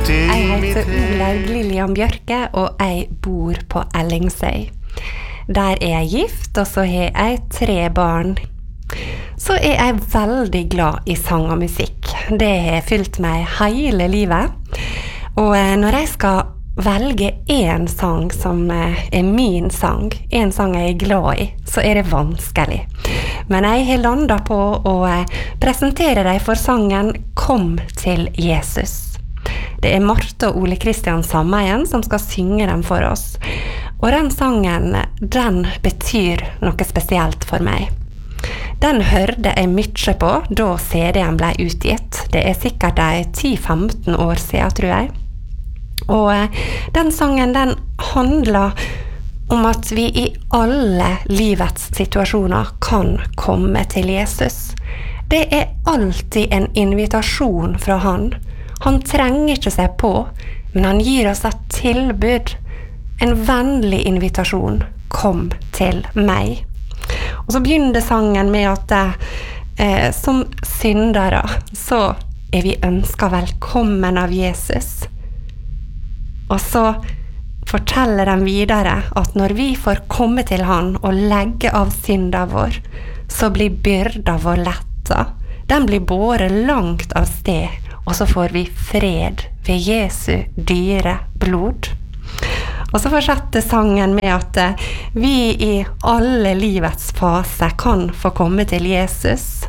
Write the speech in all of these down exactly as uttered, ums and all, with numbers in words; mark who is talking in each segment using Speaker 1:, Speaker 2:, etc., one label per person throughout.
Speaker 1: Jeg heter Olaug Lillian Bjørke, og jeg bor på Ellingsøy. Der er jeg gift, og så har jeg tre barn. Så er jeg veldig glad i sang og musikk. Det har fylt meg hele livet. Og når jeg skal velge en sang som er min sang, en sang jeg er glad i, så er det vanskelig. Men jeg har landet på å presentere deg for sangen «Kom til Jesus». Det er Marte og Ole Kristian Sammeien som skal synge den for oss. Og den sangen, den betyr noe spesielt for meg. Den hørte jeg mye på da C D-en ble utgitt. Det er sikkert ti til femten år siden, tror jeg. Og den sangen, den handler om at vi i alle livets situasjoner kan komme til Jesus. Det er alltid en invitasjon fra han. Han trenger ikke seg på, men han gir oss et tilbud, en vennlig invitasjon. Kom til meg. Og så begynner sangen med at eh, som syndere, så er vi ønsket velkommen av Jesus. Og så forteller den videre at når vi får komme til han og legge av synda vår, så blir byrda vår letta. Den blir båret langt av sted, og så får vi fred ved Jesu dyre blod. Og så fortsetter sangen med at vi i alle livets fase kan få komme til Jesus,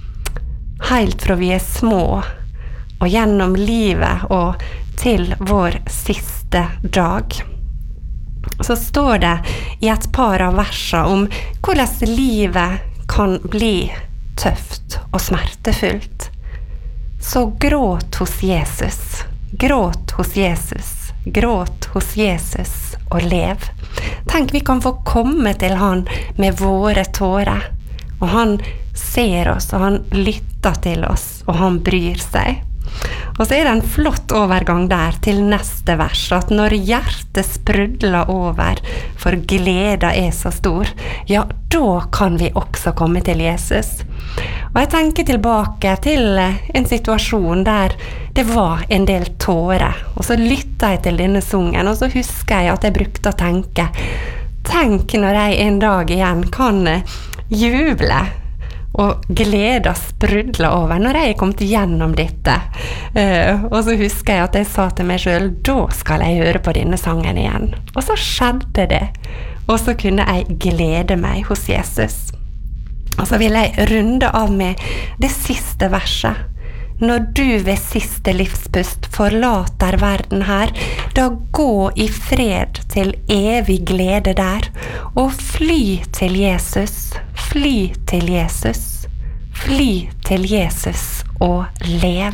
Speaker 1: helt fra vi er små, og gjennom livet og til vår siste dag. Så står det i et par av versene om hvordan livet kan bli tøft og smertefullt. Så gråt hos Jesus, gråt hos Jesus, gråt hos Jesus og lev. Tenk, vi kan få komme til han med våre tårer, og han ser oss, og han lytter til oss, og han bryr seg. Og så er det en flott overgang der til neste vers, at når hjertet sprudler over, for gleda er så stor, ja, da kan vi også komme til Jesus. Og jeg tenker tilbake til en situasjon der det var en del tårer, og så lyttet jeg til denne sungen, og så husker jeg at jeg brukte å tenke, tenk når jeg en dag igjen kan juble, og gleda sprudla over når jeg kom til gjennom dette. Uh, og så husker jeg at jeg sa til meg selv, da skal jeg høre på denne sangen igjen. Og så skjedde det. Og så kunne jeg glede meg hos Jesus. Og så vil jeg runde av med det siste verset. Når du ved siste livspust forlater verden her, da gå i fred til evig glede der, og fly til Jesus, fly til Jesus, fly til Jesus og lev.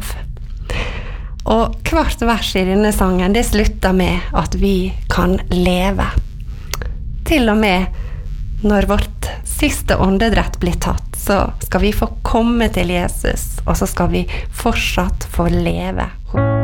Speaker 1: Og hvert vers i denne sangen, det slutter med at vi kan leve. Til og med når vårt siste åndedrett blir tatt, så skal vi få komme til Jesus, og så skal vi fortsatt få leve.